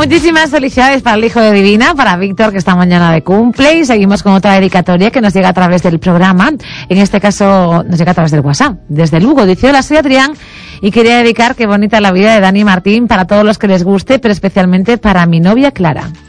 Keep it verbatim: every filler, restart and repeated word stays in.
Muchísimas felicidades para el hijo de Divina, para Víctor, que esta mañana de cumple. Y seguimos con otra dedicatoria que nos llega a través del programa. En este caso, nos llega a través del WhatsApp. Desde Lugo, dice: hola, soy Adrián y quería dedicar Qué bonita la vida de Dani Martín para todos los que les guste, pero especialmente para mi novia Clara.